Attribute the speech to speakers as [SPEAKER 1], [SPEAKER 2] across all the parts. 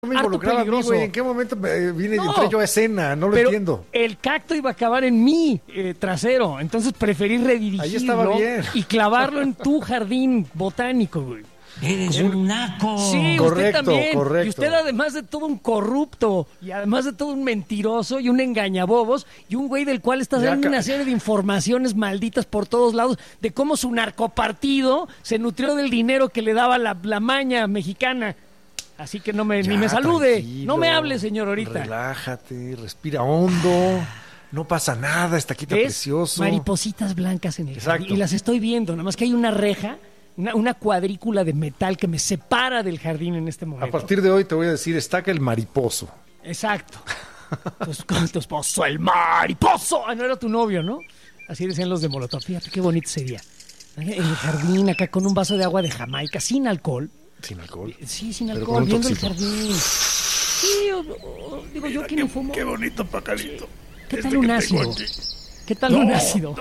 [SPEAKER 1] me involucraba a mí, güey. ¿En qué momento entré yo a escena? No lo entiendo.
[SPEAKER 2] El cacto iba a acabar en mi trasero, entonces preferí redirigirlo.
[SPEAKER 1] Ahí estaba bien.
[SPEAKER 2] Y clavarlo en tu jardín botánico, güey.
[SPEAKER 3] Eres un naco.
[SPEAKER 2] Sí,
[SPEAKER 1] correcto,
[SPEAKER 2] usted también.
[SPEAKER 1] correcto.
[SPEAKER 2] Y usted además de todo un corrupto, y además de todo un mentiroso y un engañabobos, y un güey del cual está dando una serie de informaciones malditas por todos lados de cómo su narcopartido se nutrió del dinero que le daba la maña mexicana. Así que ni me salude, tranquilo, no me hable, señor, ahorita.
[SPEAKER 1] Relájate, respira hondo, no pasa nada, está aquí precioso.
[SPEAKER 2] Maripositas blancas en el jardín, y las estoy viendo, nada más que hay una reja, una cuadrícula de metal que me separa del jardín en este momento.
[SPEAKER 1] A partir de hoy te voy a decir, estaca el mariposo.
[SPEAKER 2] Exacto. Tu esposo, el mariposo. Ah, no era tu novio, ¿no? Así decían los de Molotov. Fíjate qué bonito sería. En el jardín, acá con un vaso de agua de Jamaica, sin alcohol.
[SPEAKER 1] ¿Sin alcohol?
[SPEAKER 2] Sí, sin alcohol, viendo el jardín. Sí, digo yo que no fumo.
[SPEAKER 1] Qué bonito pacalito.
[SPEAKER 2] ¿Qué tal un ácido? ¿Qué tal un ácido?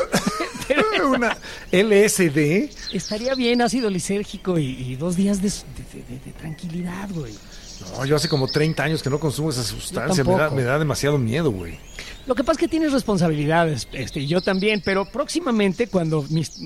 [SPEAKER 1] Una LSD.
[SPEAKER 2] Estaría bien ácido lisérgico y 2 días de tranquilidad, güey.
[SPEAKER 1] No, yo hace como 30 años que no consumo esa sustancia. Me da demasiado miedo, güey.
[SPEAKER 2] Lo que pasa es que tienes responsabilidades, y yo también, pero próximamente cuando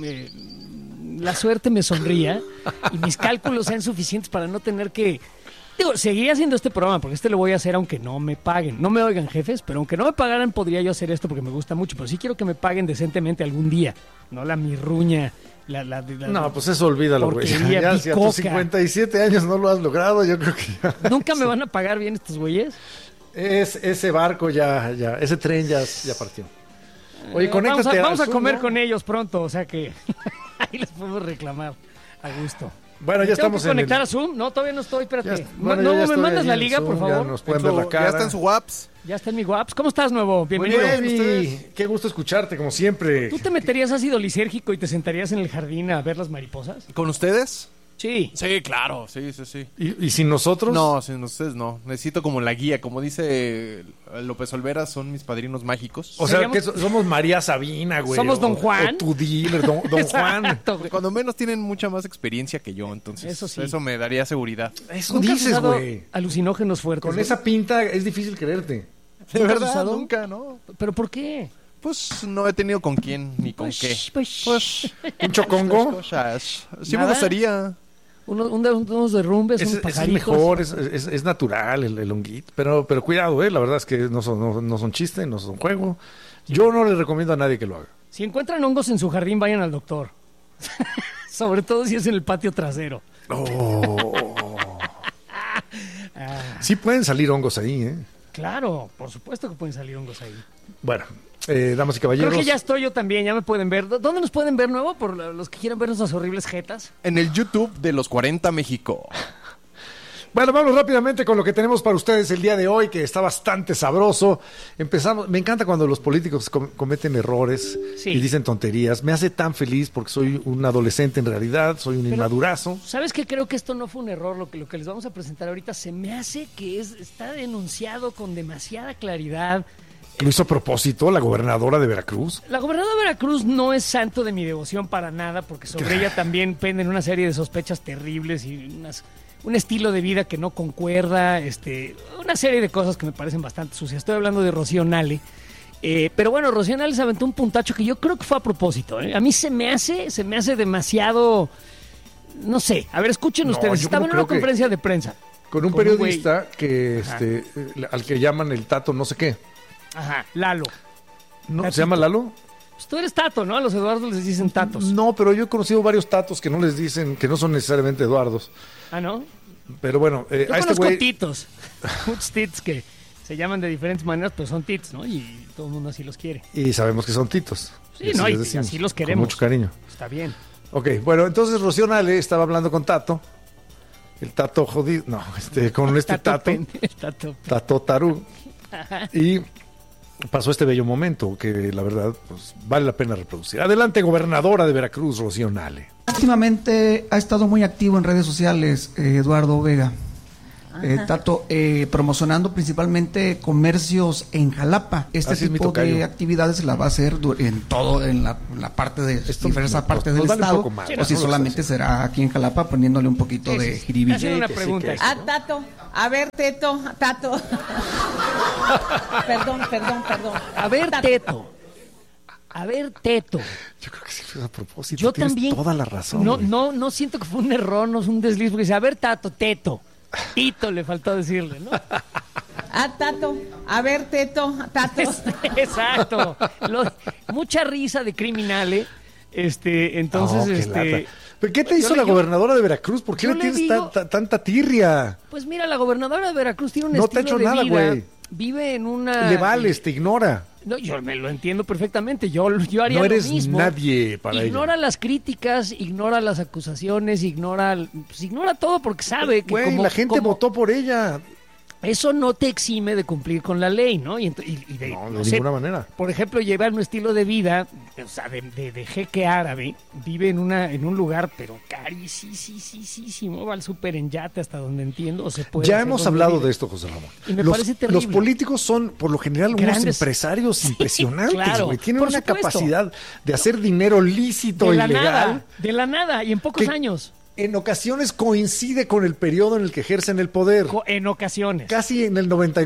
[SPEAKER 2] la suerte me sonría y mis cálculos sean suficientes para no tener que... seguir haciendo este programa, porque lo voy a hacer aunque no me paguen. No me oigan, jefes, pero aunque no me pagaran podría yo hacer esto porque me gusta mucho, pero sí quiero que me paguen decentemente algún día, no la mirruña.
[SPEAKER 1] No, pues eso olvídalo, güey. Ya si a tus 57 años no lo has logrado, yo creo que ya...
[SPEAKER 2] ¿Nunca me van a pagar bien estos güeyes?
[SPEAKER 1] Ese barco ya, ese tren ya partió. Oye, conéctate
[SPEAKER 2] vamos a comer con ellos pronto, o sea que ahí les podemos reclamar a gusto.
[SPEAKER 1] Bueno, ya estamos
[SPEAKER 2] en conectar a Zoom? No, todavía no estoy, espérate.
[SPEAKER 1] ¿Me
[SPEAKER 2] mandas la liga,
[SPEAKER 1] Zoom,
[SPEAKER 2] por favor?
[SPEAKER 1] Ya nos pueden ver la cara.
[SPEAKER 4] Ya está en su WhatsApp.
[SPEAKER 2] Ya está en mi WhatsApp. ¿Cómo estás, nuevo? Bienvenido.
[SPEAKER 1] Muy bien, qué gusto escucharte, como siempre.
[SPEAKER 2] ¿Tú te meterías ácido lisérgico y te sentarías en el jardín a ver las mariposas?
[SPEAKER 4] ¿Con ustedes?
[SPEAKER 2] Sí.
[SPEAKER 4] Sí, claro, sí.
[SPEAKER 1] ¿Y sin nosotros?
[SPEAKER 4] No, sin ustedes no. Necesito como la guía, como dice López Olvera, son mis padrinos mágicos.
[SPEAKER 1] O sea, que somos María Sabina, güey.
[SPEAKER 2] Somos Don Juan.
[SPEAKER 1] O tu dealer, Don Juan.
[SPEAKER 4] Cuando menos tienen mucha más experiencia que yo, entonces eso me daría seguridad.
[SPEAKER 1] Eso dices, güey.
[SPEAKER 2] Alucinógenos fuertes.
[SPEAKER 1] Con esa pinta es difícil creerte.
[SPEAKER 4] ¿De verdad? Nunca, ¿no?
[SPEAKER 2] ¿Pero por qué?
[SPEAKER 4] Pues no he tenido con quién ni con qué.
[SPEAKER 1] ¿Un chocongo?
[SPEAKER 4] Sí me gustaría.
[SPEAKER 2] Unos derrumbes, unos pajaritos.
[SPEAKER 1] Es mejor, es natural el honguito. Pero cuidado, la verdad es que no son chiste, no son juego. Yo no le recomiendo a nadie que lo haga.
[SPEAKER 2] Si encuentran hongos en su jardín, vayan al doctor. Sobre todo si es en el patio trasero.
[SPEAKER 1] Sí pueden salir hongos ahí, ¿eh?
[SPEAKER 2] Claro, por supuesto que pueden salir hongos ahí.
[SPEAKER 1] Bueno, damas y caballeros.
[SPEAKER 2] Creo que ya estoy yo también, ya me pueden ver. ¿Dónde nos pueden ver, nuevo? Por los que quieran ver nuestras horribles jetas.
[SPEAKER 4] En el YouTube de Los 40 México.
[SPEAKER 1] Bueno, vamos rápidamente con lo que tenemos para ustedes el día de hoy, que está bastante sabroso. Empezamos. Me encanta cuando los políticos cometen errores y dicen tonterías. Me hace tan feliz porque soy un adolescente en realidad, soy un inmadurazo.
[SPEAKER 2] ¿Sabes qué? Creo que esto no fue un error. Lo que les vamos a presentar ahorita se me hace que está denunciado con demasiada claridad.
[SPEAKER 1] ¿Lo hizo a propósito la gobernadora de Veracruz?
[SPEAKER 2] La gobernadora de Veracruz no es santo de mi devoción para nada, porque sobre ella también penden una serie de sospechas terribles y un estilo de vida que no concuerda, una serie de cosas que me parecen bastante sucias. Estoy hablando de Rocío Nale. Pero bueno, Rocío Nale se aventó un puntacho que yo creo que fue a propósito. A mí se me hace demasiado... No sé. A ver, escuchen ustedes. Estaba en una conferencia de prensa.
[SPEAKER 1] Con un periodista que al que llaman el Tato no sé qué.
[SPEAKER 2] Ajá, Lalo.
[SPEAKER 1] ¿No? ¿Se llama Lalo?
[SPEAKER 2] Pues tú eres Tato, ¿no? A los Eduardos les dicen Tatos.
[SPEAKER 1] No, pero yo he conocido varios Tatos que no les dicen, que no son necesariamente Eduardos.
[SPEAKER 2] ¿Ah, no?
[SPEAKER 1] Pero bueno,
[SPEAKER 2] yo conozco titos. Muchos tits que se llaman de diferentes maneras, pero son tits, ¿no? Y todo el mundo así los quiere.
[SPEAKER 1] Y sabemos que son titos.
[SPEAKER 2] Sí, no, y así los queremos.
[SPEAKER 1] Con mucho cariño.
[SPEAKER 2] Está bien.
[SPEAKER 1] Ok, bueno, entonces Rocío Nale estaba hablando con Tato. El Tato jodido. No, con este Tato. Tato Tarú. Y pasó este bello momento que la verdad pues, vale la pena reproducir. Adelante, gobernadora de Veracruz, Rocío Nale.
[SPEAKER 5] Últimamente ha estado muy activo en redes sociales Eduardo Vega. Tato, promocionando principalmente comercios en Jalapa. Este tipo de actividades la va a hacer en la parte de diversas partes del estado, o si solamente será aquí en Jalapa poniéndole un poquito de jiribilla.
[SPEAKER 2] Una pregunta.
[SPEAKER 6] Tato, a ver, Tato. Perdón.
[SPEAKER 2] A ver, Teto.
[SPEAKER 1] Yo creo que sí fue a propósito.
[SPEAKER 2] Yo
[SPEAKER 1] tienes
[SPEAKER 2] también.
[SPEAKER 1] Toda la razón.
[SPEAKER 2] No siento que fue un error, no es un desliz, porque dice, a ver, Teto. Tito le faltó decirle, ¿no?
[SPEAKER 6] Tato. A ver, Tato.
[SPEAKER 2] Exacto. Mucha risa de criminales. Entonces,
[SPEAKER 1] ¿Pero qué te hizo la gobernadora de Veracruz? ¿Por qué le tienes tanta tirria?
[SPEAKER 2] Pues mira, la gobernadora de Veracruz tiene un
[SPEAKER 1] no estilo de vida. No te ha hecho nada, güey.
[SPEAKER 2] Vive en una...
[SPEAKER 1] Le vales, te ignora.
[SPEAKER 2] No, yo me lo entiendo perfectamente. Yo haría
[SPEAKER 1] no eres
[SPEAKER 2] lo mismo.
[SPEAKER 1] Nadie para
[SPEAKER 2] Ignora las críticas, ignora las acusaciones, ignora todo porque sabe que
[SPEAKER 1] güey, la gente votó por ella.
[SPEAKER 2] Eso no te exime de cumplir con la ley, ¿no?
[SPEAKER 1] De ninguna manera.
[SPEAKER 2] Por ejemplo, llevar un estilo de vida, o sea, de jeque árabe, vive en un lugar, pero carísimo, va al súper en yate hasta donde entiendo, o se puede.
[SPEAKER 1] Ya hemos hablado de esto, José Ramón.
[SPEAKER 2] Y me parece terrible.
[SPEAKER 1] Los políticos son, por lo general, unos empresarios impresionantes,
[SPEAKER 2] claro,
[SPEAKER 1] güey. Tienen una capacidad de hacer dinero lícito y legal.
[SPEAKER 2] De la nada, y en pocos años.
[SPEAKER 1] En ocasiones coincide con el periodo en el que ejercen el poder.
[SPEAKER 2] En ocasiones.
[SPEAKER 1] Casi en el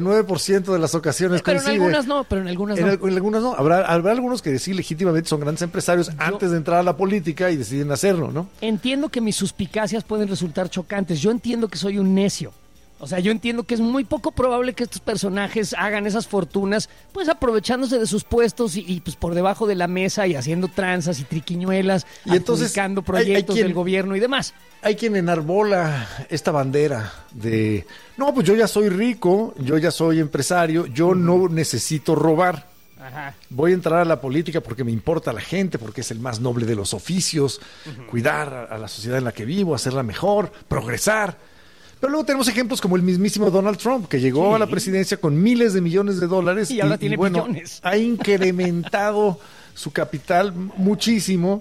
[SPEAKER 1] 99% de las ocasiones coincide.
[SPEAKER 2] Pero en algunas no.
[SPEAKER 1] En algunas no. Habrá algunos que sí legítimamente son grandes empresarios antes de entrar a la política y deciden hacerlo, ¿no?
[SPEAKER 2] Entiendo que mis suspicacias pueden resultar chocantes. Yo entiendo que soy un necio. O sea, yo entiendo que es muy poco probable que estos personajes hagan esas fortunas, pues aprovechándose de sus puestos y pues por debajo de la mesa y haciendo tranzas y triquiñuelas, y entonces proyectos del gobierno y demás.
[SPEAKER 1] Hay quien enarbola esta bandera de, no, pues yo ya soy rico, yo ya soy empresario, yo no necesito robar.
[SPEAKER 2] Ajá.
[SPEAKER 1] Voy a entrar a la política porque me importa la gente, porque es el más noble de los oficios, cuidar a la sociedad en la que vivo, hacerla mejor, progresar. Pero luego tenemos ejemplos como el mismísimo Donald Trump, que llegó a la presidencia con miles de millones de dólares
[SPEAKER 2] y ahora tiene billones.
[SPEAKER 1] Ha incrementado su capital muchísimo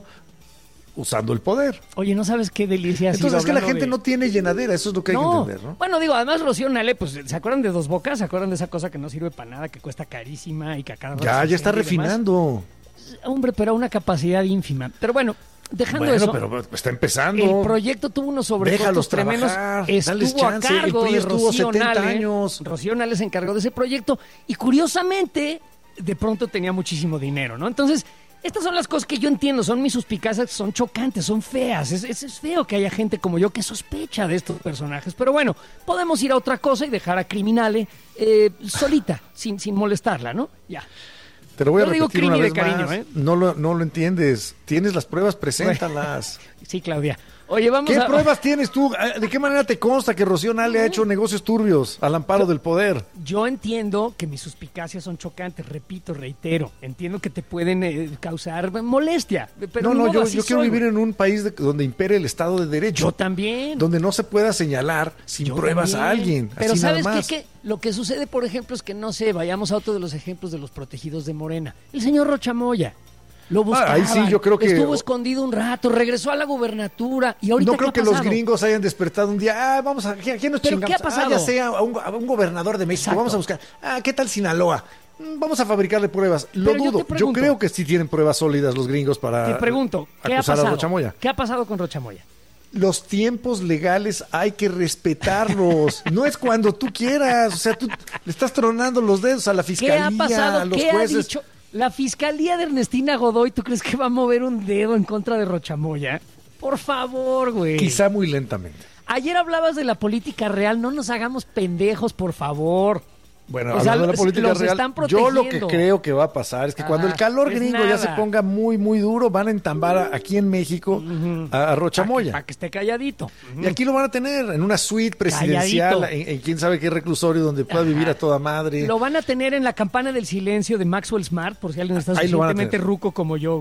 [SPEAKER 1] usando el poder.
[SPEAKER 2] Oye, ¿no sabes qué delicia?
[SPEAKER 1] Entonces es que la gente no tiene llenadera, eso es lo que hay que entender, ¿no?
[SPEAKER 2] Bueno, digo, además Rocío Nale, pues, ¿se acuerdan de Dos Bocas? ¿Se acuerdan de esa cosa que no sirve para nada, que cuesta carísima y que a cada rato
[SPEAKER 1] ya está refinando.
[SPEAKER 2] Hombre, pero a una capacidad ínfima. Pero bueno, dejando eso,
[SPEAKER 1] pero está empezando.
[SPEAKER 2] El proyecto tuvo unos sobrecostos tremendos. Estuvo a cargo de Rocío Nale. Rocío Nale se encargó de ese proyecto y curiosamente, de pronto tenía muchísimo dinero, ¿no? Entonces, estas son las cosas que yo entiendo, son mis suspicacias, son chocantes, son feas. Es feo que haya gente como yo que sospecha de estos personajes. Pero bueno, podemos ir a otra cosa y dejar a Criminale solita, sin molestarla, ¿no? Ya.
[SPEAKER 1] Te lo voy a repetir una vez
[SPEAKER 2] cariño,
[SPEAKER 1] más. No lo entiendes. Tienes las pruebas, preséntalas.
[SPEAKER 2] Sí, Claudia. Oye,
[SPEAKER 1] ¿Qué pruebas tienes tú? ¿De qué manera te consta que Rocío Nale ha hecho negocios turbios al amparo del poder?
[SPEAKER 2] Yo entiendo que mis suspicacias son chocantes, repito, reitero. Entiendo que te pueden causar molestia. Pero
[SPEAKER 1] yo quiero vivir en un país donde impere el Estado de Derecho.
[SPEAKER 2] Yo también.
[SPEAKER 1] Donde no se pueda señalar sin pruebas a alguien.
[SPEAKER 2] Pero
[SPEAKER 1] así
[SPEAKER 2] ¿sabes
[SPEAKER 1] nada más.
[SPEAKER 2] qué? Lo que sucede, por ejemplo, es que, no sé, vayamos a otro de los ejemplos de los protegidos de Morena. El señor Rocha Moya. Lo buscaban,
[SPEAKER 1] ahí sí, yo creo que
[SPEAKER 2] estuvo escondido un rato, regresó a la gubernatura y ahorita
[SPEAKER 1] no creo que los gringos hayan despertado un día, vamos a, ¿quién nos chingamos?
[SPEAKER 2] ¿Qué ha pasado?
[SPEAKER 1] Ya sea a un gobernador de México, vamos a buscar, ¿qué tal Sinaloa? Vamos a fabricarle pruebas. Lo dudo. Yo creo que sí tienen pruebas sólidas los gringos para
[SPEAKER 2] te pregunto,
[SPEAKER 1] acusar a Rocha Moya.
[SPEAKER 2] ¿Qué ha pasado con Rocha Moya?
[SPEAKER 1] Los tiempos legales hay que respetarlos. No es cuando tú quieras. O sea, tú le estás tronando los dedos a la fiscalía, a los jueces.
[SPEAKER 2] ¿Qué ha dicho? La fiscalía de Ernestina Godoy, ¿tú crees que va a mover un dedo en contra de Rocha Moya? Por favor, güey.
[SPEAKER 1] Quizá muy lentamente.
[SPEAKER 2] Ayer hablabas de la política real, no nos hagamos pendejos, por favor.
[SPEAKER 1] Bueno, hablando de la política real, yo lo que creo que va a pasar es que cuando el calor gringo ya se ponga muy, muy duro, van a entambar aquí en México a Rocha Moya.
[SPEAKER 2] Para que esté calladito.
[SPEAKER 1] Y aquí lo van a tener en una suite presidencial, en quién sabe qué reclusorio donde pueda vivir a toda madre.
[SPEAKER 2] Lo van a tener en la campana del silencio de Maxwell Smart, por si alguien está suficientemente ruco como yo.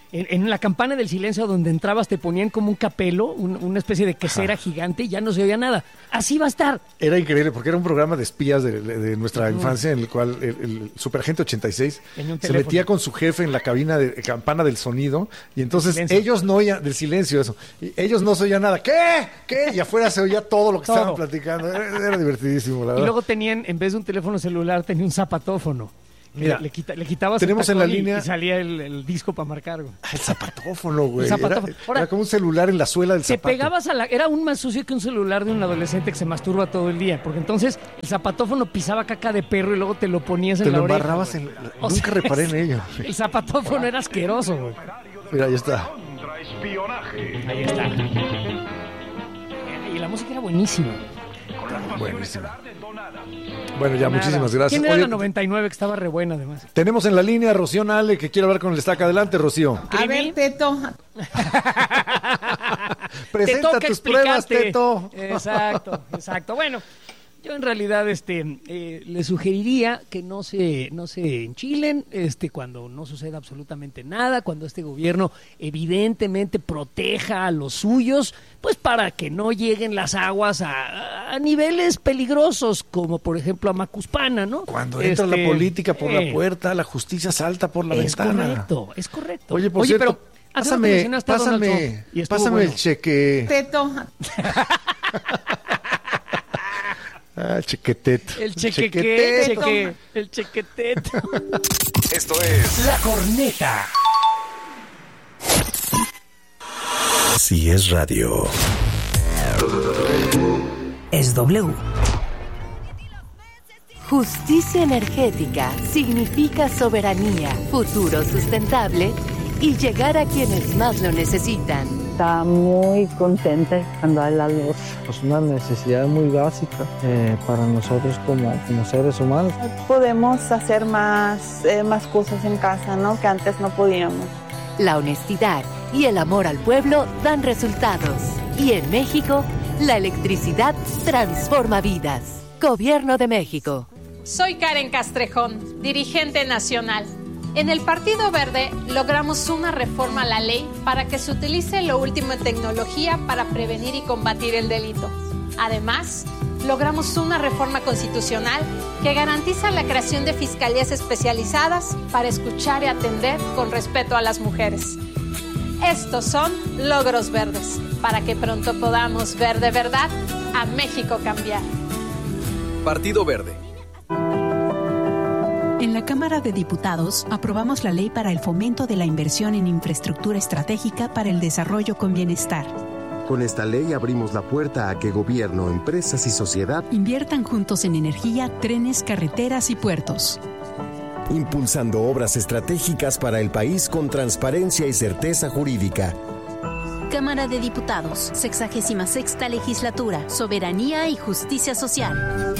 [SPEAKER 2] en la campana del silencio donde entrabas te ponían como un capelo, una especie de quesera gigante y ya no se oía nada. Así va a estar.
[SPEAKER 1] Era increíble porque era un programa de espías de nuestra infancia en el cual el Superagente 86 se metía con su jefe en la cabina de campana del sonido y entonces ellos no oían, del silencio eso, y ellos no se oían nada. ¿Qué? Y afuera se oía todo lo que estaban platicando. Era divertidísimo, la verdad.
[SPEAKER 2] Y luego tenían, en vez de un teléfono celular, tenía un zapatófono. Mira, le quitabas
[SPEAKER 1] tenemos en la línea
[SPEAKER 2] y salía el disco para marcar, güey.
[SPEAKER 1] El zapatófono, güey. Era como un celular en la suela del zapato.
[SPEAKER 2] Te pegabas era aún más sucio que un celular de un adolescente que se masturba todo el día, porque entonces el zapatófono pisaba caca de perro y luego te lo ponías en la oreja.
[SPEAKER 1] Te lo embarrabas nunca reparé en ello.
[SPEAKER 2] El zapatófono era asqueroso, güey.
[SPEAKER 1] Mira, ahí está.
[SPEAKER 2] Ahí está. Y la música era buenísima.
[SPEAKER 1] Buenísima. Bueno, ya, muchísimas gracias.
[SPEAKER 2] ¿Quién era la 99 que estaba re buena además?
[SPEAKER 1] Tenemos en la línea a Rocío Nale que quiere hablar con el Estaca. Adelante, Rocío.
[SPEAKER 6] A ver, Teto.
[SPEAKER 1] Presenta tus pruebas, Teto.
[SPEAKER 2] Exacto. Bueno, yo en realidad le sugeriría que no se enchilen cuando no suceda absolutamente nada, cuando este gobierno evidentemente proteja a los suyos, pues para que no lleguen las aguas a niveles peligrosos, como por ejemplo a Macuspana, ¿no?
[SPEAKER 1] Cuando entra la política por la puerta, la justicia salta por la ventana.
[SPEAKER 2] Es correcto.
[SPEAKER 1] Oye, cierto, pero pásame el cheque.
[SPEAKER 6] Teto.
[SPEAKER 1] Chequetet.
[SPEAKER 2] El chequetet.
[SPEAKER 7] Esto es
[SPEAKER 8] La Corneta.
[SPEAKER 7] Si es radio.
[SPEAKER 8] Es W.
[SPEAKER 9] Justicia energética significa soberanía, futuro sustentable y llegar a quienes más lo necesitan.
[SPEAKER 10] Está muy contenta cuando hay la luz. Es una necesidad muy básica para nosotros como seres humanos.
[SPEAKER 11] Podemos hacer más cosas en casa, ¿no? Que antes no podíamos.
[SPEAKER 9] La honestidad y el amor al pueblo dan resultados. Y en México, la electricidad transforma vidas. Gobierno de México.
[SPEAKER 12] Soy Karen Castrejón, dirigente nacional. En el Partido Verde logramos una reforma a la ley para que se utilice lo último en tecnología para prevenir y combatir el delito. Además, logramos una reforma constitucional que garantiza la creación de fiscalías especializadas para escuchar y atender con respeto a las mujeres. Estos son logros verdes, para que pronto podamos ver de verdad a México cambiar.
[SPEAKER 7] Partido Verde.
[SPEAKER 13] En la Cámara de Diputados aprobamos la ley para el fomento de la inversión en infraestructura estratégica para el desarrollo con bienestar.
[SPEAKER 14] Con esta ley abrimos la puerta a que gobierno, empresas y sociedad
[SPEAKER 13] inviertan juntos en energía, trenes, carreteras y puertos.
[SPEAKER 14] Impulsando obras estratégicas para el país con transparencia y certeza jurídica.
[SPEAKER 15] Cámara de Diputados, 66ª Legislatura, Soberanía y Justicia Social.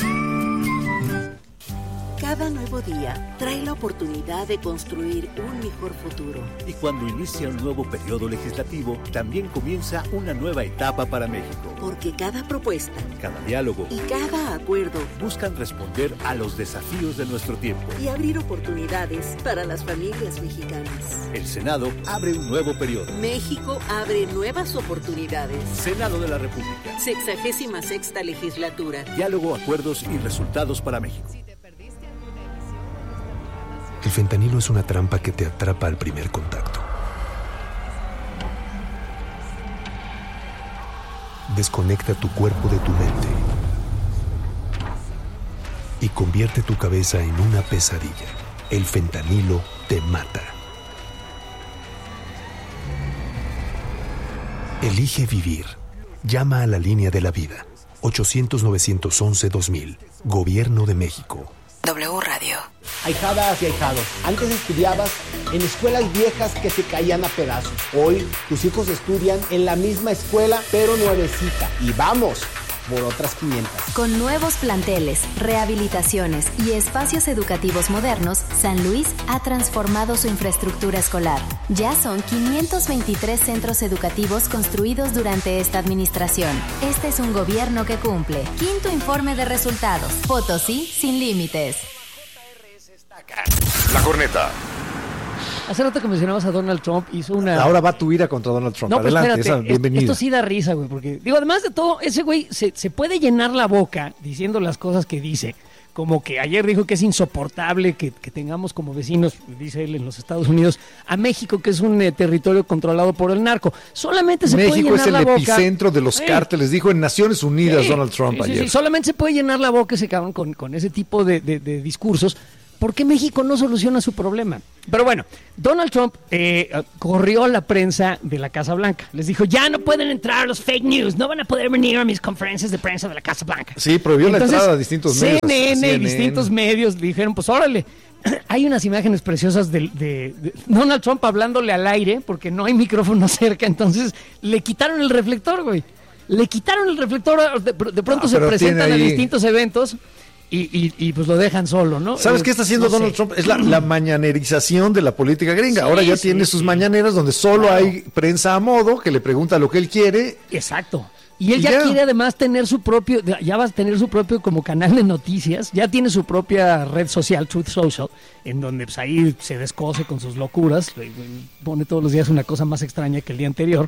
[SPEAKER 16] Cada nuevo día trae la oportunidad de construir un mejor futuro.
[SPEAKER 17] Y cuando inicia un nuevo periodo legislativo, también comienza una nueva etapa para México.
[SPEAKER 16] Porque cada propuesta,
[SPEAKER 17] cada diálogo
[SPEAKER 16] y cada acuerdo
[SPEAKER 17] buscan responder a los desafíos de nuestro tiempo
[SPEAKER 16] y abrir oportunidades para las familias mexicanas.
[SPEAKER 17] El Senado abre un nuevo periodo.
[SPEAKER 16] México abre nuevas oportunidades.
[SPEAKER 17] Senado de la República.
[SPEAKER 16] 66ª Legislatura.
[SPEAKER 17] Diálogo, acuerdos y resultados para México.
[SPEAKER 18] El fentanilo es una trampa que te atrapa al primer contacto. Desconecta tu cuerpo de tu mente y convierte tu cabeza en una pesadilla. El fentanilo te mata. Elige vivir. Llama a la línea de la vida. 800-911-2000. Gobierno de México.
[SPEAKER 9] W Radio.
[SPEAKER 19] Ahijadas y ahijados, antes estudiabas en escuelas viejas que se caían a pedazos. Hoy tus hijos estudian en la misma escuela, pero nuevecita. Y vamos por otras 500.
[SPEAKER 15] Con nuevos planteles, rehabilitaciones y espacios educativos modernos, San Luis ha transformado su infraestructura escolar. Ya son 523 centros educativos construidos durante esta administración. Este es un gobierno que cumple. Quinto informe de resultados. Potosí sin límites.
[SPEAKER 7] La Corneta.
[SPEAKER 2] Hace rato que mencionabas a Donald Trump, hizo una...
[SPEAKER 1] Ahora va tu ira contra Donald Trump.
[SPEAKER 2] No,
[SPEAKER 1] adelante,
[SPEAKER 2] espérate,
[SPEAKER 1] bienvenido.
[SPEAKER 2] Esto sí da risa, güey, porque, digo, además de todo, ese güey se puede llenar la boca diciendo las cosas que dice, como que ayer dijo que es insoportable que tengamos como vecinos, dice él, en los Estados Unidos, a México, que es un territorio controlado por el narco. Solamente se puede llenar la boca.
[SPEAKER 1] México es el epicentro de los cárteles, dijo en Naciones Unidas Donald Trump ayer.
[SPEAKER 2] Sí, solamente se puede llenar la boca ese cabrón con ese tipo de discursos. ¿Por qué México no soluciona su problema? Pero bueno, Donald Trump corrió a la prensa de la Casa Blanca. Les dijo, ya no pueden entrar los fake news, no van a poder venir a mis conferencias de prensa de la Casa Blanca.
[SPEAKER 1] Sí, prohibió la entrada a distintos medios.
[SPEAKER 2] CNN y distintos medios dijeron, pues órale. Hay unas imágenes preciosas de Donald Trump hablándole al aire, porque no hay micrófono cerca, entonces le quitaron el reflector, güey. Le quitaron el reflector, de pronto se presentan a distintos eventos. Y pues lo dejan solo, ¿no?
[SPEAKER 1] ¿Sabes qué está haciendo Donald Trump? Es la mañanerización de la política gringa. Ahora ya tiene sus mañaneras donde solo hay prensa a modo que le pregunta lo que él quiere.
[SPEAKER 2] Exacto. Y él ya quiere además tener su propio, ya va a tener su propio como canal de noticias, ya tiene su propia red social, Truth Social, en donde pues ahí se descoce con sus locuras, pone todos los días una cosa más extraña que el día anterior.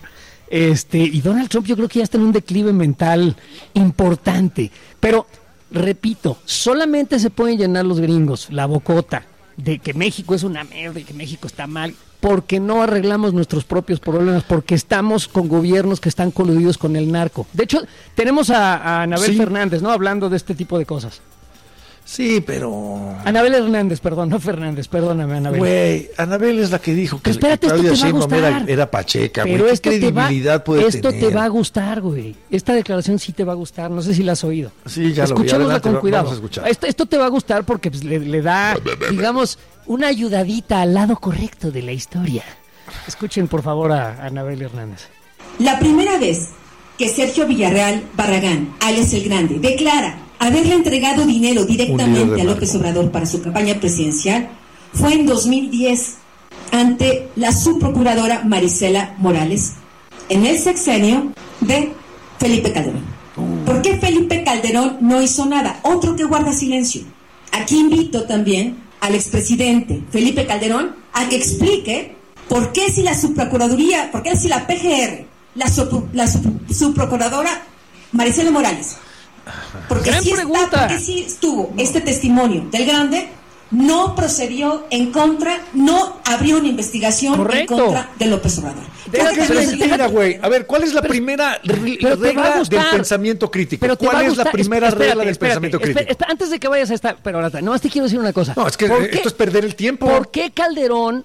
[SPEAKER 2] Y Donald Trump yo creo que ya está en un declive mental importante, pero repito, solamente se pueden llenar los gringos la bocota de que México es una mierda y que México está mal, porque no arreglamos nuestros propios problemas, porque estamos con gobiernos que están coludidos con el narco. De hecho, tenemos a Anabel Fernández, ¿no? Hablando de este tipo de cosas.
[SPEAKER 1] Sí, pero...
[SPEAKER 2] Anabel Hernández, perdón, no Fernández, perdóname, Anabel.
[SPEAKER 1] Güey, Anabel es la que dijo que
[SPEAKER 2] Claudia Sheinbaum
[SPEAKER 1] era pacheca, güey. ¿Qué credibilidad puede tener?
[SPEAKER 2] Esto te va a gustar, güey. Esta declaración sí te va a gustar, no sé si la has oído.
[SPEAKER 1] Sí, ya
[SPEAKER 2] Escuchémosla con cuidado.
[SPEAKER 1] Vamos a escuchar.
[SPEAKER 2] Esto te va a gustar porque pues, le da, digamos, una ayudadita al lado correcto de la historia. Escuchen, por favor, a Anabel Hernández.
[SPEAKER 20] La primera vez que Sergio Villarreal Barragán, alias El Grande, declara haberle entregado dinero directamente a López Obrador para su campaña presidencial fue en 2010 ante la subprocuradora Marisela Morales en el sexenio de Felipe Calderón. ¿Por qué Felipe Calderón no hizo nada? Otro que guarda silencio. Aquí invito también al expresidente Felipe Calderón a que explique por qué si la subprocuraduría, por qué si la PGR, la subprocuradora Marisela Morales, porque sí estuvo este testimonio del Grande, no procedió en contra, no abrió una investigación en contra de López Obrador.
[SPEAKER 1] Mira, güey, a ver, ¿cuál es la primera regla del pensamiento crítico? ¿Cuál es la primera regla del pensamiento crítico?
[SPEAKER 2] Antes de que vayas a esta, pero ahora, nomás te quiero decir una cosa.
[SPEAKER 1] No, es que esto es perder el tiempo.
[SPEAKER 2] ¿Por qué Calderón...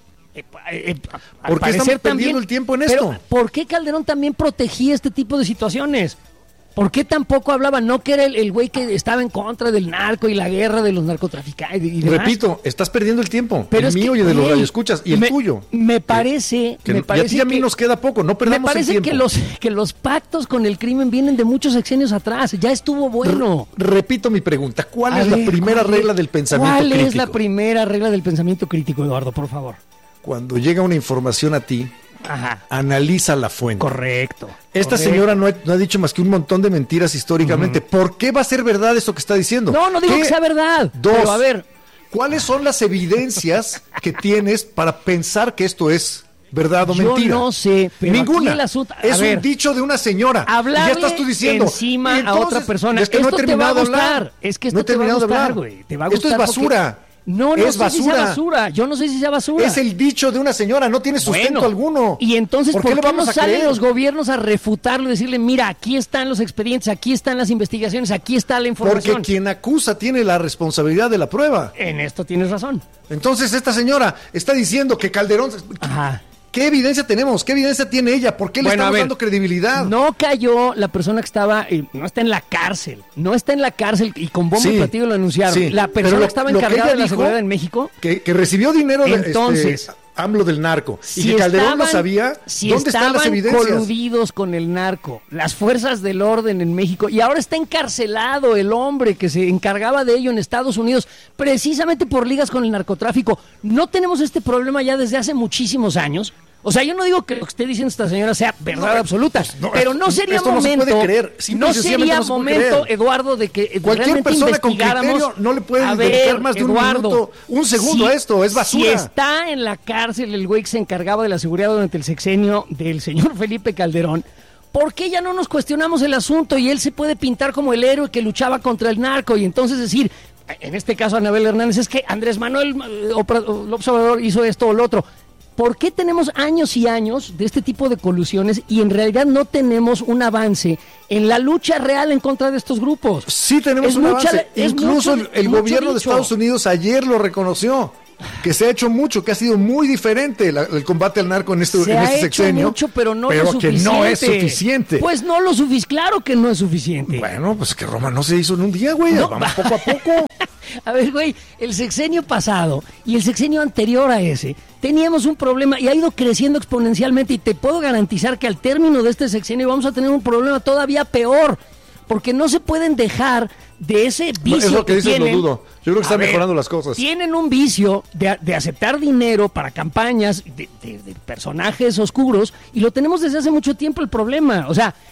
[SPEAKER 1] ¿Por qué estamos perdiendo el tiempo en esto?
[SPEAKER 2] ¿Por qué Calderón también protegía este tipo de situaciones? ¿Por qué tampoco hablaba? No que era el güey que estaba en contra del narco y la guerra de los narcotraficantes y demás.
[SPEAKER 1] Repito, estás perdiendo el tiempo. Pero el mío y el de los radioescuchas y el tuyo.
[SPEAKER 2] Me parece
[SPEAKER 1] y a ti y a mí nos queda poco, no perdamos el tiempo.
[SPEAKER 2] Me parece que los pactos con el crimen vienen de muchos sexenios atrás. Ya estuvo bueno.
[SPEAKER 1] Repito mi pregunta. ¿Cuál es la primera regla del pensamiento crítico?
[SPEAKER 2] ¿Cuál es la primera regla del pensamiento crítico, Eduardo, por favor?
[SPEAKER 1] Cuando llega una información a ti, analiza la fuente.
[SPEAKER 2] Correcto.
[SPEAKER 1] Esta señora no ha dicho más que un montón de mentiras históricamente. ¿Por qué va a ser verdad eso que está diciendo?
[SPEAKER 2] No digo que sea verdad.
[SPEAKER 1] Dos, a ver, ¿cuáles son las evidencias que tienes para pensar que esto es verdad o mentira?
[SPEAKER 2] Yo no sé, pero
[SPEAKER 1] ninguna. Es un dicho de una señora.
[SPEAKER 2] Hablarle
[SPEAKER 1] y ya estás tú diciendo
[SPEAKER 2] encima a otra persona.
[SPEAKER 1] Es que
[SPEAKER 2] esto
[SPEAKER 1] no he terminado de hablar.
[SPEAKER 2] Es que esto te va a gustar, güey. Te va a gustar.
[SPEAKER 1] Esto es basura.
[SPEAKER 2] No es basura. Si sea basura. Yo no sé si sea basura.
[SPEAKER 1] Es el dicho de una señora, no tiene sustento alguno.
[SPEAKER 2] Y entonces, ¿por qué no salen los gobiernos a refutarlo y decirle, mira, aquí están los expedientes, aquí están las investigaciones, aquí está la información?
[SPEAKER 1] Porque quien acusa tiene la responsabilidad de la prueba.
[SPEAKER 2] En esto tienes razón.
[SPEAKER 1] Entonces esta señora está diciendo que Calderón... ¿Qué evidencia tenemos? ¿Qué evidencia tiene ella? ¿Por qué le estamos dando credibilidad?
[SPEAKER 2] No cayó la persona que estaba, no está en la cárcel, y con bombo y platillo lo anunciaron. Sí, la persona que estaba encargada de la seguridad en México.
[SPEAKER 1] Que recibió dinero
[SPEAKER 2] entonces,
[SPEAKER 1] de AMLO del narco. Y que Calderón lo sabía. ¿Dónde están las evidencias?
[SPEAKER 2] Coludidos con el narco, las fuerzas del orden en México, y ahora está encarcelado el hombre que se encargaba de ello en Estados Unidos, precisamente por ligas con el narcotráfico. No tenemos este problema ya desde hace muchísimos años. O sea, yo no digo que lo que esté diciendo esta señora sea verdad absoluta, pero no sería momento, no sería momento, Eduardo, de que
[SPEAKER 1] cualquier persona con criterio no le puede dedicar más de un segundo a esto, es basura.
[SPEAKER 2] Si está en la cárcel el güey que se encargaba de la seguridad durante el sexenio del señor Felipe Calderón, ¿por qué ya no nos cuestionamos el asunto y él se puede pintar como el héroe que luchaba contra el narco y entonces decir, en este caso Anabel Hernández, es que Andrés Manuel López Obrador hizo esto o lo otro? ¿Por qué tenemos años y años de este tipo de colusiones y en realidad no tenemos un avance en la lucha real en contra de estos grupos?
[SPEAKER 1] Sí tenemos un avance. Incluso el gobierno de Estados Unidos ayer lo reconoció, que se ha hecho mucho, que ha sido muy diferente el combate al narco en este sexenio.
[SPEAKER 2] Se ha hecho mucho, pero no lo suficiente.
[SPEAKER 1] Que no es suficiente.
[SPEAKER 2] Pues no lo suficiente, claro que no es suficiente.
[SPEAKER 1] Bueno, pues que Roma no se hizo en un día, güey, vamos poco a poco.
[SPEAKER 2] A ver, güey, el sexenio pasado y el sexenio anterior a ese teníamos un problema y ha ido creciendo exponencialmente y te puedo garantizar que al término de este sexenio vamos a tener un problema todavía peor, porque no se pueden dejar de ese vicio.
[SPEAKER 1] Es lo que dices,
[SPEAKER 2] tienen.
[SPEAKER 1] Lo dudo. Yo creo que están mejorando las cosas.
[SPEAKER 2] Tienen un vicio de aceptar dinero para campañas de personajes oscuros y lo tenemos desde hace mucho tiempo el problema. O sea,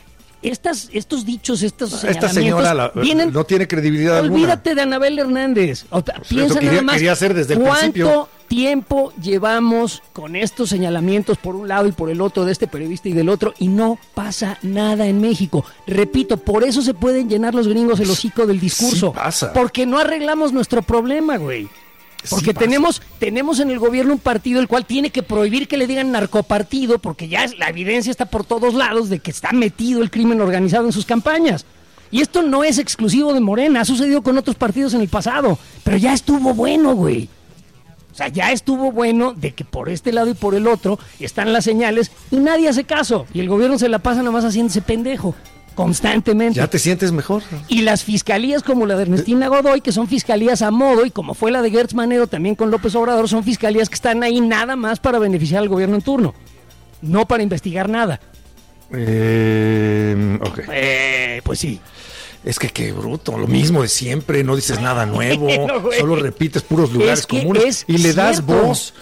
[SPEAKER 2] estos dichos, estos
[SPEAKER 1] esta señora
[SPEAKER 2] vienen,
[SPEAKER 1] no tiene credibilidad
[SPEAKER 2] olvídate de Anabel Hernández. Piensa nada más
[SPEAKER 1] hacer desde el principio.
[SPEAKER 2] ¿Cuánto tiempo llevamos con estos señalamientos por un lado y por el otro de este periodista y del otro y no pasa nada en México? Repito, por eso se pueden llenar los gringos el hocico del discurso.
[SPEAKER 1] Sí pasa.
[SPEAKER 2] Porque no arreglamos nuestro problema, güey. Porque tenemos en el gobierno un partido el cual tiene que prohibir que le digan narcopartido porque ya la evidencia está por todos lados de que está metido el crimen organizado en sus campañas. Y esto no es exclusivo de Morena, ha sucedido con otros partidos en el pasado, pero ya estuvo bueno, güey. O sea, ya estuvo bueno de que por este lado y por el otro están las señales y nadie hace caso. Y el gobierno se la pasa nomás haciéndose pendejo. Constantemente.
[SPEAKER 1] ¿Ya te sientes mejor?
[SPEAKER 2] Y las fiscalías como la de Ernestina Godoy, que son fiscalías a modo, y como fue la de Gertz Manero también con López Obrador, son fiscalías que están ahí nada más para beneficiar al gobierno en turno, no para investigar nada.
[SPEAKER 1] Ok.
[SPEAKER 2] Pues sí.
[SPEAKER 1] Es que qué bruto, lo mismo de siempre, no dices nada nuevo, solo repites puros lugares comunes y le das voz,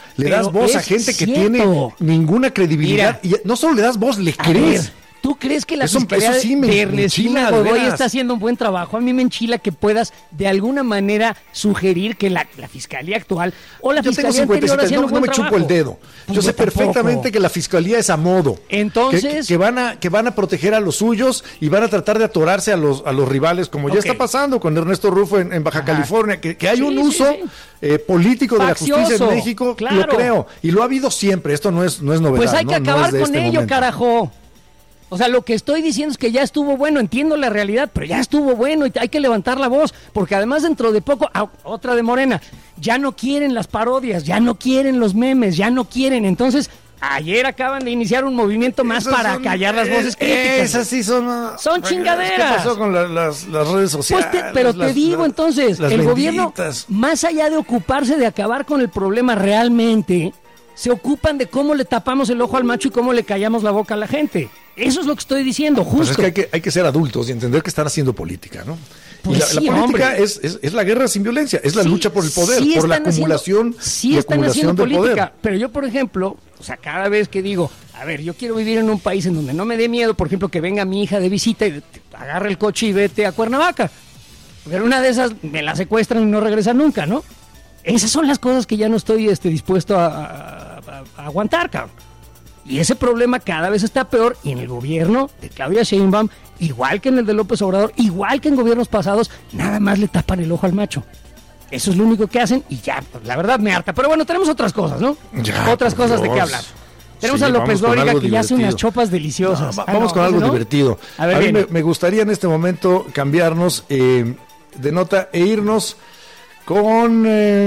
[SPEAKER 1] a gente que tiene ninguna credibilidad. Mira, y no solo le das voz, le crees.
[SPEAKER 2] ¿Tú crees que la fiscalía de Ernestina Godoy está haciendo un buen trabajo? A mí me enchila que puedas de alguna manera sugerir que la fiscalía actual o la fiscalía anterior haciendo un buen trabajo.
[SPEAKER 1] No me chupo el dedo. Yo sé perfectamente que la fiscalía es a modo.
[SPEAKER 2] Entonces,
[SPEAKER 1] que van a proteger a los suyos y van a tratar de atorarse a los rivales, como ya está pasando con Ernesto Rufo en Baja California, que hay un uso político
[SPEAKER 2] faccioso,
[SPEAKER 1] de la justicia en México, claro. Lo creo, y lo ha habido siempre. Esto no es novedad.
[SPEAKER 2] Pues hay que acabar con ello, carajo. O sea, lo que estoy diciendo es que ya estuvo bueno, entiendo la realidad, pero ya estuvo bueno y hay que levantar la voz, porque además dentro de poco, otra de Morena, ya no quieren las parodias, ya no quieren los memes, ya no quieren, entonces ayer acaban de iniciar un movimiento más para callar las voces críticas.
[SPEAKER 1] Esas sí son
[SPEAKER 2] chingaderas.
[SPEAKER 1] ¿Qué pasó con las redes sociales?
[SPEAKER 2] Pues te digo entonces, el gobierno, más allá de ocuparse de acabar con el problema realmente, se ocupan de cómo le tapamos el ojo al macho y cómo le callamos la boca a la gente. Eso es lo que estoy diciendo, justo.
[SPEAKER 1] Pues es que hay que ser adultos y entender que están haciendo política, ¿no? Pues y la política es la guerra sin violencia, es la lucha por el poder, por la acumulación
[SPEAKER 2] están haciendo política, pero yo, por ejemplo, o sea, cada vez que digo, a ver, yo quiero vivir en un país en donde no me dé miedo, por ejemplo, que venga mi hija de visita y agarre el coche y vete a Cuernavaca. Pero una de esas me la secuestran y no regresa nunca, ¿no? Esas son las cosas que ya no estoy dispuesto a aguantar, cabrón. Y ese problema cada vez está peor y en el gobierno de Claudia Sheinbaum, igual que en el de López Obrador, igual que en gobiernos pasados, nada más le tapan el ojo al macho. Eso es lo único que hacen y ya, la verdad me harta. Pero bueno, tenemos otras cosas, ¿no? Otras cosas de qué hablar. Tenemos a López Dóriga que ya hace unas chopas deliciosas.
[SPEAKER 1] Vamos con algo divertido. A mí me gustaría en este momento cambiarnos de nota e irnos con...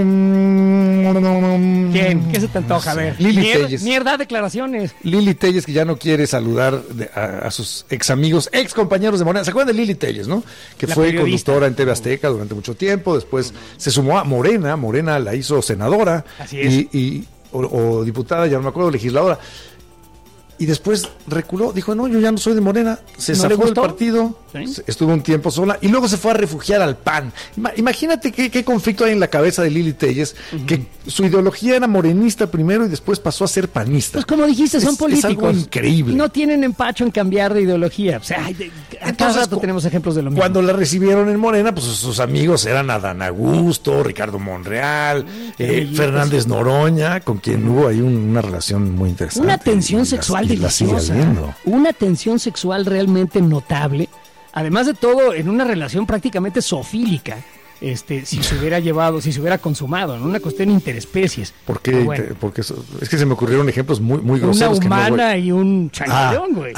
[SPEAKER 2] ¿Quién? ¿Qué se te antoja? A ver.
[SPEAKER 1] Lili Telles.
[SPEAKER 2] Mierda, declaraciones.
[SPEAKER 1] Lili Telles, que ya no quiere saludar a sus ex amigos, ex compañeros de Morena. ¿Se acuerdan de Lili Telles, no? Que fue conductora en TV Azteca durante mucho tiempo. Después se sumó a Morena. Morena la hizo senadora.
[SPEAKER 2] Así es.
[SPEAKER 1] O diputada, ya no me acuerdo, legisladora. y después reculó, dijo, no, yo ya no soy de Morena, se zafó del partido, ¿sí? Estuvo un tiempo sola y luego se fue a refugiar al PAN. Imagínate qué conflicto hay en la cabeza de Lili Téllez, que su ideología era morenista primero y después pasó a ser panista.
[SPEAKER 2] Pues como dijiste, son políticos.
[SPEAKER 1] Es algo increíble.
[SPEAKER 2] No tienen empacho en cambiar de ideología. O sea, a cada rato tenemos ejemplos de lo mismo.
[SPEAKER 1] Cuando la recibieron en Morena, pues sus amigos eran Adán Augusto, Ricardo Monreal, Fernández Noroña, con quien hubo ahí una relación muy interesante.
[SPEAKER 2] Una tensión sexual deliciosa. Una tensión sexual realmente notable. Además de todo, en una relación prácticamente zoofílica. Si se hubiera consumado, en una cuestión interespecies.
[SPEAKER 1] ¿Por qué? Bueno, porque es que se me ocurrieron ejemplos muy groseros.
[SPEAKER 2] Una humana y un changoleón, güey.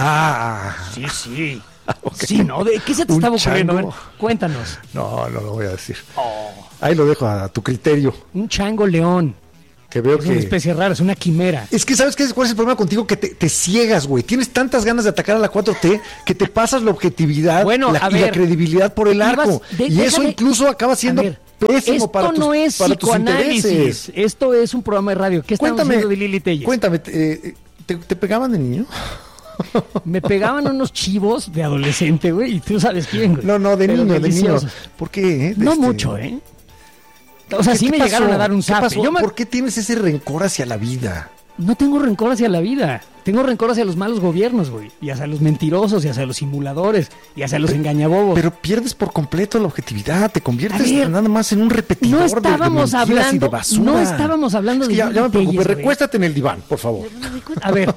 [SPEAKER 2] Sí. Okay. Sí, ¿no? ¿De qué se te estaba ocurriendo? Ver, cuéntanos.
[SPEAKER 1] No lo voy a decir. Ahí lo dejo a tu criterio.
[SPEAKER 2] Un chango león.
[SPEAKER 1] Que veo
[SPEAKER 2] es una especie rara, es una quimera.
[SPEAKER 1] Es que ¿sabes cuál es el problema contigo? Que te ciegas, güey. Tienes tantas ganas de atacar a la 4T que te pasas la objetividad y la credibilidad por el arco. Y eso incluso acaba siendo pésimo para tus intereses.
[SPEAKER 2] Esto es un programa de radio. ¿Qué estamos haciendo de Lili Téllez?
[SPEAKER 1] Cuéntame, ¿te pegaban de niño?
[SPEAKER 2] Me pegaban unos chivos de adolescente, güey, y tú sabes quién, güey.
[SPEAKER 1] No, de niño. ¿Por qué?
[SPEAKER 2] No mucho, O sea, sí me llegaron a dar un zape.
[SPEAKER 1] ¿Por qué tienes ese rencor hacia la vida?
[SPEAKER 2] No tengo rencor hacia la vida. Tengo rencor hacia los malos gobiernos, güey. Y hacia los mentirosos, y hacia los simuladores, y hacia los engañabobos.
[SPEAKER 1] Pero pierdes por completo la objetividad. Te conviertes nada más en un repetidor de mentiras y de basura.
[SPEAKER 2] No estábamos hablando de...
[SPEAKER 1] Ya me preocupé. Recuéstate en el diván, por favor.
[SPEAKER 2] A ver,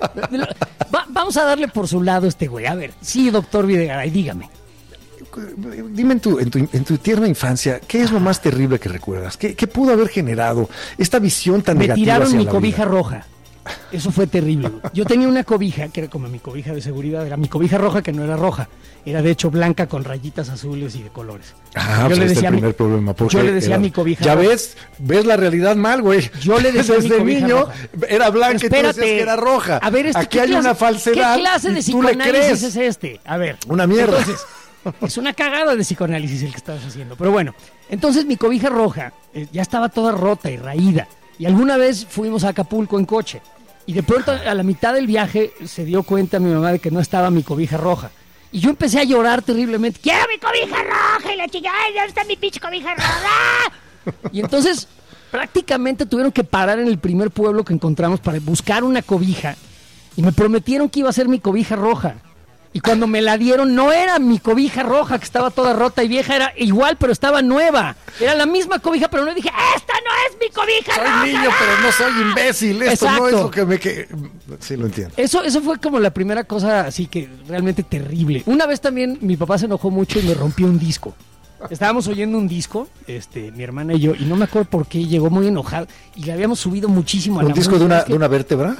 [SPEAKER 2] vamos a darle por su lado a este güey. A ver, sí, doctor Videgaray, dígame.
[SPEAKER 1] Dime en tu tierna infancia, ¿qué es lo más terrible que recuerdas? ¿Qué pudo haber generado esta visión tan negativa hacia la vida?
[SPEAKER 2] Me tiraron mi cobija roja. Eso fue terrible. Yo tenía una cobija que era como mi cobija de seguridad, era mi cobija roja que no era roja, era de hecho blanca con rayitas azules y de colores.
[SPEAKER 1] Yo le decía el primer problema.
[SPEAKER 2] Yo le decía a mi cobija
[SPEAKER 1] roja. Ya ves la realidad mal, güey.
[SPEAKER 2] Yo le decía
[SPEAKER 1] desde mi niño roja. Era blanca y tú decías que era roja.
[SPEAKER 2] A ver,
[SPEAKER 1] aquí hay una falsedad.
[SPEAKER 2] ¿Qué clase de psicoanálisis es este? A ver.
[SPEAKER 1] Una mierda.
[SPEAKER 2] Entonces, es una cagada de psicoanálisis el que estabas haciendo. Pero bueno, entonces mi cobija roja ya estaba toda rota y raída. Y alguna vez fuimos a Acapulco en coche. Y de pronto a la mitad del viaje se dio cuenta mi mamá de que no estaba mi cobija roja. Y yo empecé a llorar terriblemente. ¡Quiero mi cobija roja! Y la chica, ¡ay, dónde está mi pinche cobija roja! Y entonces prácticamente tuvieron que parar en el primer pueblo que encontramos para buscar una cobija. Y me prometieron que iba a ser mi cobija roja. Y cuando me la dieron, no era mi cobija roja, que estaba toda rota y vieja, era igual, pero estaba nueva. Era la misma cobija, pero no dije, ¡esta no es mi cobija roja!
[SPEAKER 1] Soy niño, pero no soy imbécil. Esto no es lo que Sí, lo entiendo.
[SPEAKER 2] Eso fue como la primera cosa así que realmente terrible. Una vez también mi papá se enojó mucho y me rompió un disco. Estábamos oyendo un disco, mi hermana y yo, y no me acuerdo por qué, llegó muy enojado y le habíamos subido muchísimo a la música.
[SPEAKER 1] ¿Un disco de una vértebra?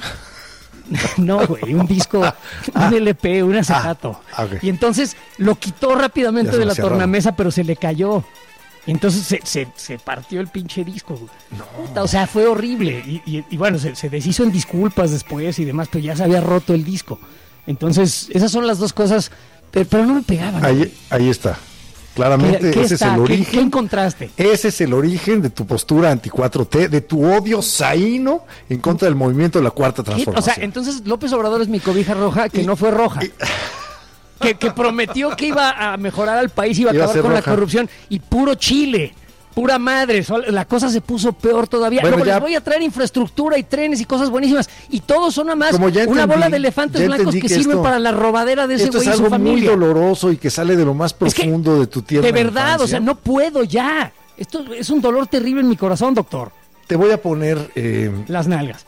[SPEAKER 2] No, güey, un disco, un LP, un acetato.
[SPEAKER 1] Okay.
[SPEAKER 2] Y entonces lo quitó rápidamente de la tornamesa, pero se le cayó. Y entonces se partió el pinche disco, güey. No. O sea, fue horrible. Y bueno, se deshizo en disculpas después y demás, pero ya se había roto el disco. Entonces, esas son las dos cosas, pero no me pegaban.
[SPEAKER 1] Ahí está. Claramente ese es el origen.
[SPEAKER 2] ¿Qué encontraste?
[SPEAKER 1] Ese es el origen de tu postura anti-4T, de tu odio saíno en contra del movimiento de la Cuarta Transformación.
[SPEAKER 2] O sea, entonces López Obrador es mi cobija roja, que no fue roja. Que prometió que iba a mejorar al país, iba a acabar con la corrupción, y puro Chile. Pura madre, la cosa se puso peor todavía. Bueno, luego les voy a traer infraestructura y trenes y cosas buenísimas. Y todos son nada más una bola de elefantes blancos que sirven para la robadera de ese güey y su familia.
[SPEAKER 1] Esto es algo muy doloroso y que sale de lo más profundo de tu tierra.
[SPEAKER 2] De verdad, infancia. O sea, no puedo ya. Esto es un dolor terrible en mi corazón, doctor.
[SPEAKER 1] Te voy a poner...
[SPEAKER 2] las nalgas.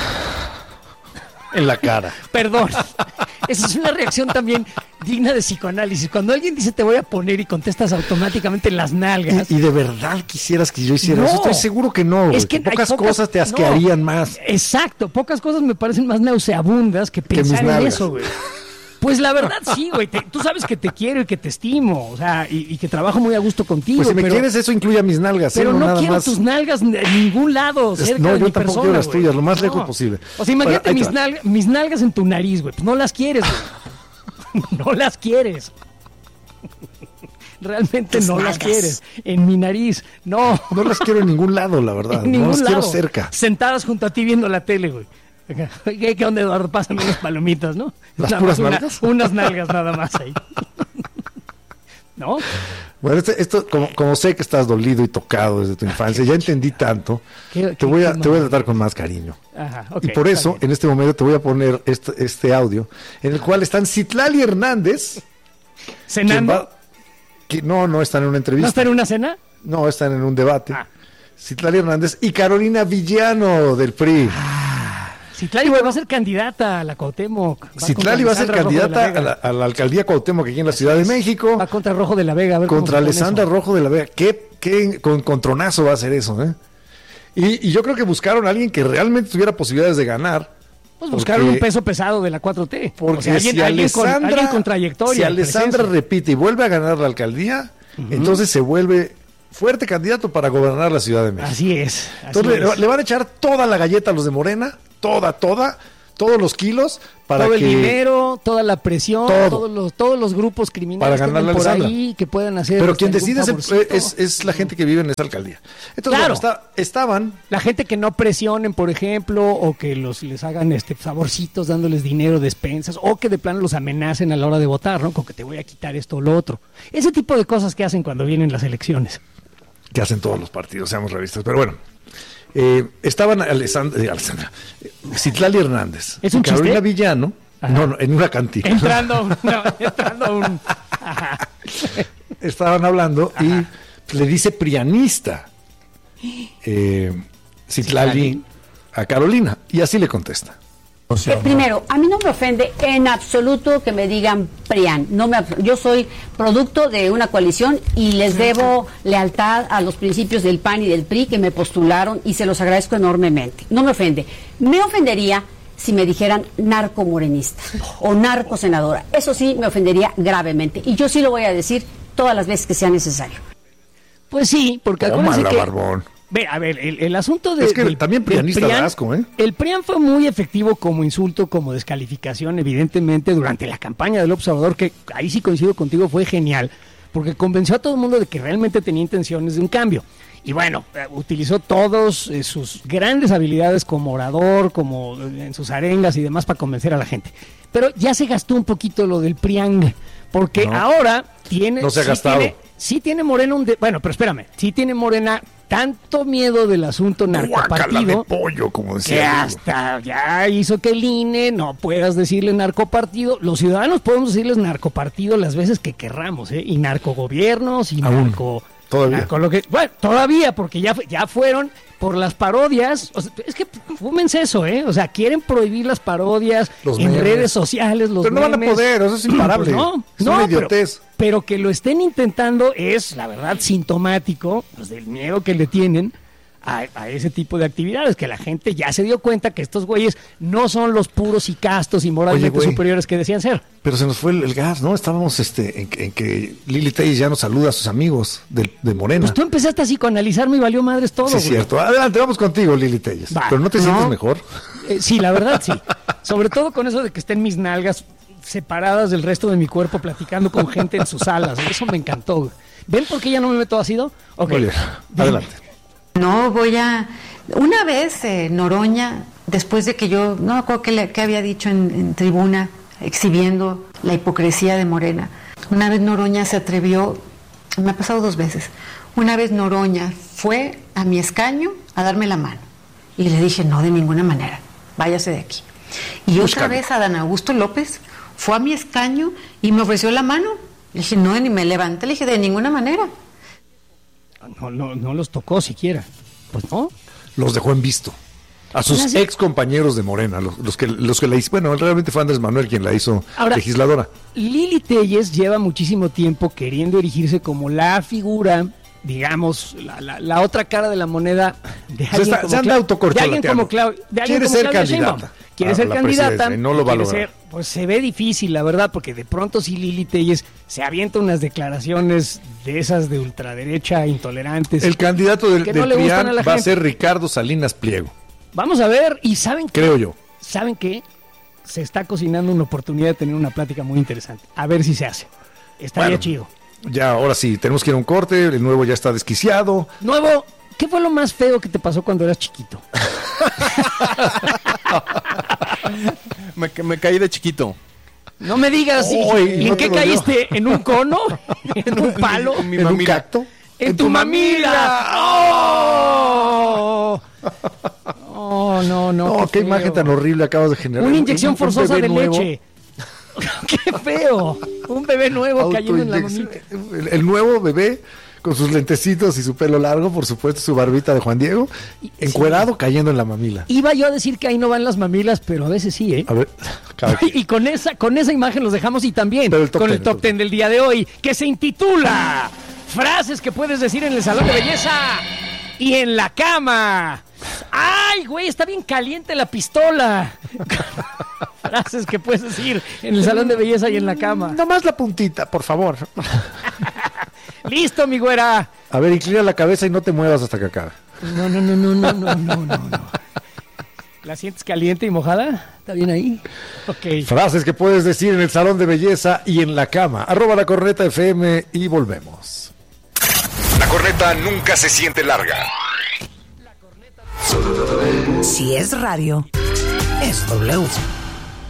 [SPEAKER 1] En la cara.
[SPEAKER 2] Perdón. Esa es una reacción también digna de psicoanálisis. Cuando alguien dice te voy a poner y contestas automáticamente en las nalgas.
[SPEAKER 1] ¿Y de verdad quisieras que yo hiciera eso? Estoy seguro que no. Es que pocas cosas te asquearían más.
[SPEAKER 2] Exacto. Pocas cosas me parecen más nauseabundas que pensar en eso, güey. Pues la verdad sí, güey. Tú sabes que te quiero y que te estimo. O sea, y que trabajo muy a gusto contigo.
[SPEAKER 1] Pues si me quieres, eso incluye a mis nalgas.
[SPEAKER 2] Pero no
[SPEAKER 1] nada
[SPEAKER 2] quiero
[SPEAKER 1] más.
[SPEAKER 2] tus nalgas en ningún lado, cerca
[SPEAKER 1] no,
[SPEAKER 2] de
[SPEAKER 1] yo
[SPEAKER 2] mi
[SPEAKER 1] tampoco
[SPEAKER 2] persona,
[SPEAKER 1] quiero las tuyas, lo más lejos posible.
[SPEAKER 2] O sea, imagínate mis nalgas en tu nariz, güey. Pues no las quieres, güey. No las quieres. Realmente no las quieres. En mi nariz, no.
[SPEAKER 1] No las quiero en ningún lado, la verdad.
[SPEAKER 2] En ningún
[SPEAKER 1] lado.
[SPEAKER 2] Quiero
[SPEAKER 1] cerca.
[SPEAKER 2] Sentadas junto a ti viendo la tele, güey. ¿Qué onda, Eduardo? Pásame unas palomitas, ¿no?
[SPEAKER 1] ¿Las puras nalgas?
[SPEAKER 2] Unas nalgas nada más ahí. ¿No?
[SPEAKER 1] Bueno, esto como sé que estás dolido y tocado desde tu infancia, ya entendí tanto, te voy a tratar con más cariño.
[SPEAKER 2] Ajá, okay,
[SPEAKER 1] y por eso, en este momento, te voy a poner este audio, en el cual están Citlali Hernández.
[SPEAKER 2] ¿Cenando?
[SPEAKER 1] No están en una entrevista.
[SPEAKER 2] ¿No están en una cena?
[SPEAKER 1] No, están en un debate. Citlali Hernández y Carolina Villano del PRI.
[SPEAKER 2] Citlali va a ser candidata a la Cuauhtémoc.
[SPEAKER 1] Citlali va a ser candidata a la alcaldía Cuauhtémoc aquí en la Ciudad de México.
[SPEAKER 2] Va contra Rojo de la Vega. A ver
[SPEAKER 1] contra Alessandra Rojo de la Vega. Qué contronazo va a ser eso, ¿eh? Y yo creo que buscaron a alguien que realmente tuviera posibilidades de ganar.
[SPEAKER 2] Pues buscaron un peso pesado de la 4T.
[SPEAKER 1] Porque alguien con trayectoria. Si Alessandra repite y vuelve a ganar la alcaldía, entonces se vuelve fuerte candidato para gobernar la Ciudad de México.
[SPEAKER 2] Así es.
[SPEAKER 1] Entonces le van a echar toda la galleta a los de Morena, todos los kilos para
[SPEAKER 2] todo
[SPEAKER 1] que...
[SPEAKER 2] el dinero, toda la presión, todos los grupos criminales
[SPEAKER 1] para ganar
[SPEAKER 2] que por ahí que puedan hacer.
[SPEAKER 1] Pero quien decide es la gente que vive en esa alcaldía. Entonces, claro, estaban...
[SPEAKER 2] La gente que no presionen, por ejemplo, o que les hagan favorcitos dándoles dinero, despensas, o que de plano los amenacen a la hora de votar, ¿no? Con que te voy a quitar esto o lo otro. Ese tipo de cosas que hacen cuando vienen las elecciones.
[SPEAKER 1] Que hacen todos los partidos, seamos realistas. Pero bueno, estaban Citlali Hernández
[SPEAKER 2] y
[SPEAKER 1] Carolina Villano, en una cantina.
[SPEAKER 2] Entrando un...
[SPEAKER 1] Estaban hablando y le dice prianista Citlali a Carolina, y así le contesta.
[SPEAKER 21] Primero, a mí no me ofende en absoluto que me digan PRIAN. Yo soy producto de una coalición y les debo lealtad a los principios del PAN y del PRI que me postularon y se los agradezco enormemente. No me ofende. Me ofendería si me dijeran narcomorenista o narcosenadora. Eso sí me ofendería gravemente. Y yo sí lo voy a decir todas las veces que sea necesario.
[SPEAKER 2] Pues sí, porque acuérdense que... Barbón. A ver, el asunto de...
[SPEAKER 1] Es que también prianista da asco, ¿eh?
[SPEAKER 2] El PRIAN fue muy efectivo como insulto, como descalificación, evidentemente, durante la campaña de López Obrador, que ahí sí coincido contigo, fue genial, porque convenció a todo el mundo de que realmente tenía intenciones de un cambio. Y bueno, utilizó todas sus grandes habilidades como orador, como en sus arengas y demás para convencer a la gente. Pero ya se gastó un poquito lo del PRIAN, porque ahora tiene...
[SPEAKER 1] No se ha gastado.
[SPEAKER 2] Sí tiene Morena bueno, pero espérame, sí tiene Morena tanto miedo del asunto narcopartido
[SPEAKER 1] de pollo, como decía,
[SPEAKER 2] que hasta ya hizo que el INE no puedas decirle narcopartido. Los ciudadanos podemos decirles narcopartido las veces que querramos, y narcogobiernos y narco...
[SPEAKER 1] Todavía.
[SPEAKER 2] Todavía, porque ya fueron por las parodias. O sea, es que fúmense eso, O sea, quieren prohibir las parodias en redes sociales, los
[SPEAKER 1] Pero no van a poder, eso es imparable.
[SPEAKER 2] Pues
[SPEAKER 1] es una idiotez.
[SPEAKER 2] Pero que lo estén intentando es, la verdad, sintomático del miedo que le tienen a ese tipo de actividades, que la gente ya se dio cuenta que estos güeyes no son los puros y castos y moralmente superiores que decían ser.
[SPEAKER 1] Pero se nos fue el gas, ¿no? Estábamos en que Lili Telles ya nos saluda a sus amigos de Morena.
[SPEAKER 2] Pues tú empezaste a psicoanalizarme y valió madres todo.
[SPEAKER 1] Sí, es cierto. Adelante, vamos contigo, Lili Telles. Pero ¿no te sientes mejor?
[SPEAKER 2] Sí, la verdad sí. Sobre todo con eso de que estén mis nalgas separadas del resto de mi cuerpo platicando con gente en sus salas. Eso me encantó. ¿Ven por qué ya no me meto ácido?
[SPEAKER 1] Okay. Muy bien. Adelante.
[SPEAKER 22] No voy a... Una vez Noroña, después de que yo, no me acuerdo qué había dicho en tribuna, exhibiendo la hipocresía de Morena, una vez Noroña se atrevió, me ha pasado 2 veces, una vez Noroña fue a mi escaño a darme la mano, y le dije, no, de ninguna manera, váyase de aquí. Y otra vez Adán Augusto López fue a mi escaño y me ofreció la mano, le dije, no, ni me levanté, le dije, de ninguna manera.
[SPEAKER 2] No los tocó siquiera. Pues no.
[SPEAKER 1] Los dejó en visto. A sus ex compañeros de Morena, los que la hizo. Bueno, realmente fue Andrés Manuel quien la hizo legisladora.
[SPEAKER 2] Lili Telles lleva muchísimo tiempo queriendo erigirse como la figura, digamos, la otra cara de la moneda de alguien como
[SPEAKER 1] se anda autocorcholateando. Quiere ser candidata.
[SPEAKER 2] Quiere ser candidata.
[SPEAKER 1] No lo va a lograr.
[SPEAKER 2] Pues se ve difícil, la verdad, porque de pronto sí Lili Telles se avienta unas declaraciones de esas de ultraderecha intolerantes.
[SPEAKER 1] El candidato del PRIAN va a ser Ricardo Salinas Pliego.
[SPEAKER 2] Vamos a ver, y ¿saben qué?
[SPEAKER 1] Creo yo.
[SPEAKER 2] ¿Saben qué? Se está cocinando una oportunidad de tener una plática muy interesante. A ver si se hace. Estaría chido.
[SPEAKER 1] Ya, ahora sí, tenemos que ir a un corte. El nuevo ya está desquiciado.
[SPEAKER 2] Nuevo, ¿qué fue lo más feo que te pasó cuando eras chiquito?
[SPEAKER 3] Me caí de chiquito.
[SPEAKER 2] No me digas, ¿y en qué caíste? ¿En un cono? ¿En un palo?
[SPEAKER 1] ¿En un cacto?
[SPEAKER 2] ¡En tu mamila! ¡Oh! Oh, no.
[SPEAKER 1] No, qué imagen tan horrible acabas de generar.
[SPEAKER 2] Una inyección forzosa de leche. ¡Qué feo! Un bebé nuevo cayendo en la mamita.
[SPEAKER 1] El nuevo bebé con sus lentecitos y su pelo largo, por supuesto, su barbita de Juan Diego, encuerado, cayendo en la mamila.
[SPEAKER 2] Iba yo a decir que ahí no van las mamilas, pero a veces sí, ¿eh?
[SPEAKER 1] A ver,
[SPEAKER 2] y con esa imagen los dejamos, y también con el top 10 del día de hoy, que se intitula Frases que puedes decir en el salón de belleza y en la cama. ¡Ay, güey! Está bien caliente la pistola. Frases que puedes decir en el salón de belleza y en la cama.
[SPEAKER 1] Nomás la puntita, por favor.
[SPEAKER 2] Listo, mi güera.
[SPEAKER 1] A ver, inclina la cabeza y no te muevas hasta que acabe.
[SPEAKER 2] No. ¿La sientes caliente y mojada? ¿Está bien ahí? Ok.
[SPEAKER 1] Frases que puedes decir en el salón de belleza y en la cama. @La Corneta FM y volvemos.
[SPEAKER 7] La corneta nunca se siente larga.
[SPEAKER 8] Si es radio, es W.